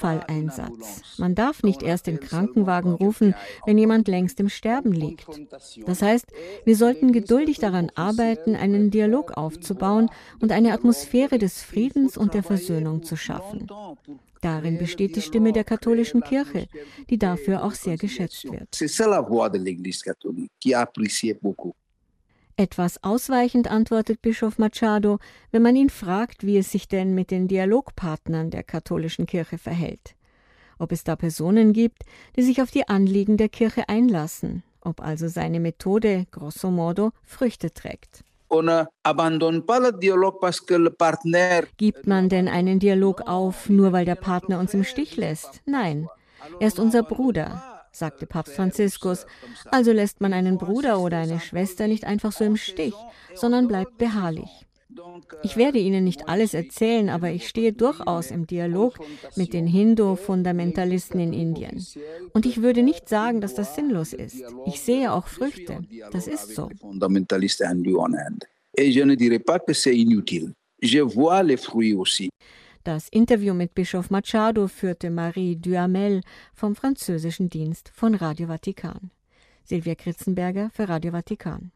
Notfalleinsatz. Man darf nicht erst den Krankenwagen rufen, wenn jemand längst im Sterben liegt. Das heißt, wir sollten geduldig daran arbeiten, einen Dialog aufzubauen und eine Atmosphäre des Friedens und der Versöhnung zu schaffen. Darin besteht die Stimme der katholischen Kirche, die dafür auch sehr geschätzt wird. Etwas ausweichend antwortet Bischof Machado, wenn man ihn fragt, wie es sich denn mit den Dialogpartnern der katholischen Kirche verhält. Ob es da Personen gibt, die sich auf die Anliegen der Kirche einlassen, ob also seine Methode, grosso modo, Früchte trägt. Gibt man denn einen Dialog auf, nur weil der Partner uns im Stich lässt? Nein, er ist unser Bruder, sagte Papst Franziskus. Also lässt man einen Bruder oder eine Schwester nicht einfach so im Stich, sondern bleibt beharrlich. Ich werde Ihnen nicht alles erzählen, aber ich stehe durchaus im Dialog mit den Hindu-Fundamentalisten in Indien. Und ich würde nicht sagen, dass das sinnlos ist. Ich sehe auch Früchte. Das ist so. Das Interview mit Bischof Machado führte Marie Duhamel vom französischen Dienst von Radio Vatikan. Silvia Kritzenberger für Radio Vatikan.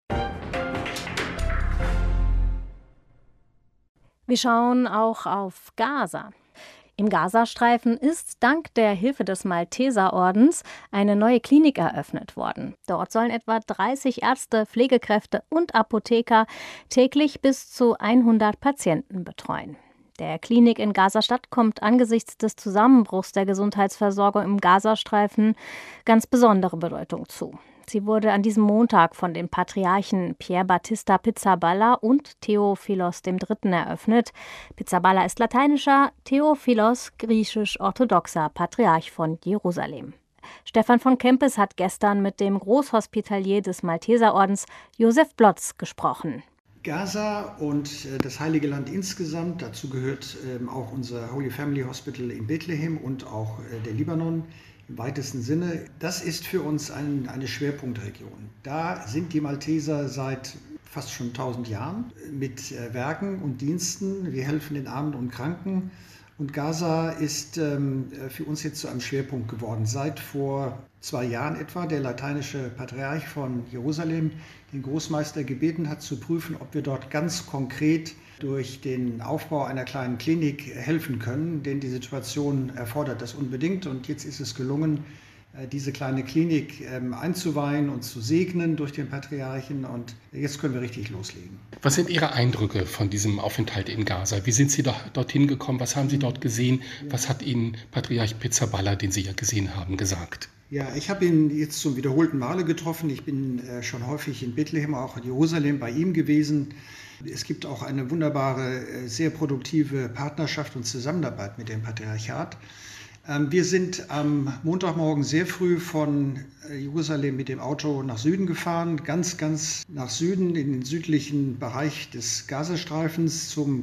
Wir schauen auch auf Gaza. Im Gazastreifen ist dank der Hilfe des Malteserordens eine neue Klinik eröffnet worden. Dort sollen etwa 30 Ärzte, Pflegekräfte und Apotheker täglich bis zu 100 Patienten betreuen. Der Klinik in Gazastadt kommt angesichts des Zusammenbruchs der Gesundheitsversorgung im Gazastreifen ganz besondere Bedeutung zu. Sie wurde an diesem Montag von den Patriarchen Pier Battista Pizzaballa und Theophilos III. Eröffnet. Pizzaballa ist lateinischer, Theophilos griechisch-orthodoxer Patriarch von Jerusalem. Stefan von Kempes hat gestern mit dem Großhospitalier des Malteserordens Josef Blotz gesprochen. Gaza und das Heilige Land insgesamt, dazu gehört auch unser Holy Family Hospital in Bethlehem und auch der Libanon im weitesten Sinne. Das ist für uns eine Schwerpunktregion. Da sind die Malteser seit fast schon 1000 Jahren mit Werken und Diensten. Wir helfen den Armen und Kranken. Und Gaza ist für uns jetzt zu einem Schwerpunkt geworden. Seit vor 2 Jahren etwa der lateinische Patriarch von Jerusalem den Großmeister gebeten hat, zu prüfen, ob wir dort ganz konkret durch den Aufbau einer kleinen Klinik helfen können. Denn die Situation erfordert das unbedingt. Und jetzt ist es gelungen, diese kleine Klinik einzuweihen und zu segnen durch den Patriarchen. Und jetzt können wir richtig loslegen. Was sind Ihre Eindrücke von diesem Aufenthalt in Gaza? Wie sind Sie dorthin gekommen? Was haben Sie dort gesehen? Was hat Ihnen Patriarch Pizzaballa, den Sie ja gesehen haben, gesagt? Ja, ich habe ihn jetzt zum wiederholten Male getroffen. Ich bin schon häufig in Bethlehem, auch in Jerusalem bei ihm gewesen. Es gibt auch eine wunderbare, sehr produktive Partnerschaft und Zusammenarbeit mit dem Patriarchat. Wir sind am Montagmorgen sehr früh von Jerusalem mit dem Auto nach Süden gefahren, ganz nach Süden in den südlichen Bereich des Gazastreifens zum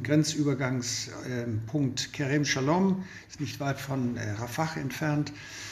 Grenzübergangspunkt Kerem Shalom, ist nicht weit von Rafah entfernt.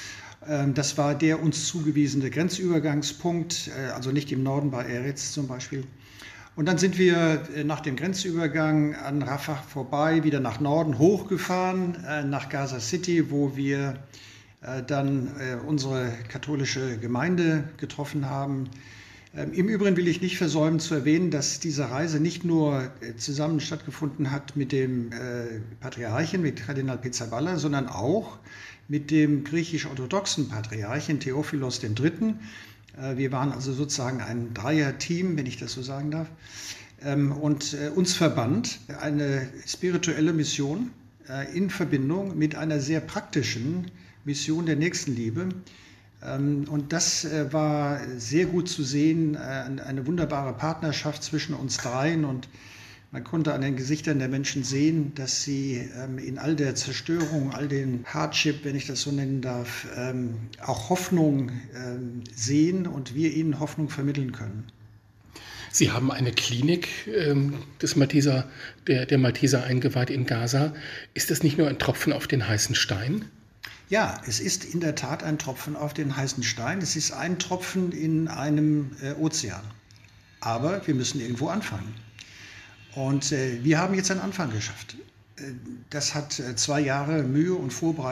Das war der uns zugewiesene Grenzübergangspunkt, also nicht im Norden bei Erez zum Beispiel. Und dann sind wir nach dem Grenzübergang an Rafah vorbei, wieder nach Norden hochgefahren, nach Gaza City, wo wir dann unsere katholische Gemeinde getroffen haben. Im Übrigen will ich nicht versäumen zu erwähnen, dass diese Reise nicht nur zusammen stattgefunden hat mit dem Patriarchen, mit Kardinal Pizzaballa, sondern auch mit dem griechisch-orthodoxen Patriarchen Theophilos III. Wir waren also sozusagen ein Dreier-Team, wenn ich das so sagen darf. Und uns verband eine spirituelle Mission in Verbindung mit einer sehr praktischen Mission der Nächstenliebe. Und das war sehr gut zu sehen, eine wunderbare Partnerschaft zwischen uns dreien. Und man konnte an den Gesichtern der Menschen sehen, dass sie in all der Zerstörung, all den Hardship, wenn ich das so nennen darf, auch Hoffnung sehen und wir ihnen Hoffnung vermitteln können. Sie haben eine Klinik der Malteser eingeweiht in Gaza. Ist das nicht nur ein Tropfen auf den heißen Stein? Ja, es ist in der Tat ein Tropfen auf den heißen Stein. Es ist ein Tropfen in einem Ozean. Aber wir müssen irgendwo anfangen. Und wir haben jetzt einen Anfang geschafft. Das hat 2 Jahre Mühe und Vorbereitung